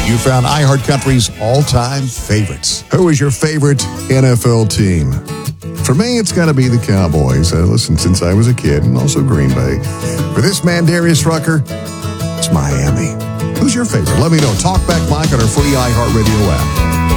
You found iHeartCountry's all-time favorites. Who is your favorite NFL team? For me, it's got to be the Cowboys. Listen, since I was a kid, and also Green Bay. For this man, Darius Rucker, it's Miami. Who's your favorite? Let me know. Talk back, Mike, on our free iHeartRadio app.